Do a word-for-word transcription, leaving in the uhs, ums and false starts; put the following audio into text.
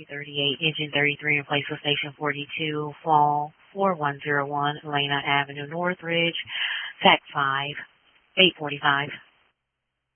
two thirty-eight, engine thirty-three in place of station forty-two, fall four one zero one, Elena Avenue, Northridge, Fact five, eight forty-five.